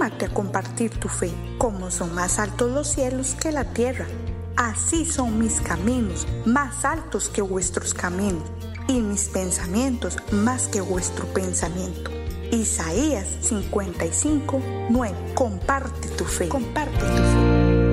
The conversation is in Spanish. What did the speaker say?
anímate a compartir tu fe. Como son más altos los cielos que la tierra, así son mis caminos, más altos que vuestros caminos, y mis pensamientos más que vuestro pensamiento. Isaías 55:9. Comparte tu fe. Comparte tu fe.